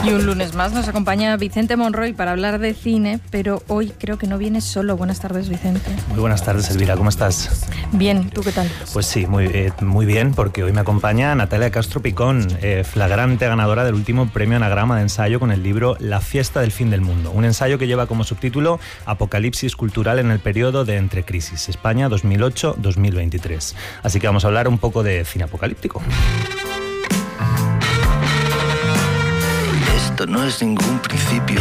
Y un lunes más nos acompaña Vicente Monroy para hablar de cine, pero hoy creo que no vienes solo. Buenas tardes, Vicente. Muy buenas tardes, Elvira, ¿cómo estás? Bien, ¿tú qué tal? Pues sí, muy bien, porque hoy me acompaña Natalia Castro Picón, flagrante ganadora del último premio Anagrama de ensayo con el libro La fiesta del fin del mundo, un ensayo que lleva como subtítulo Apocalipsis cultural en el periodo de entrecrisis, España 2008-2023. Así que vamos a hablar un poco de cine apocalíptico. Esto no es ningún principio,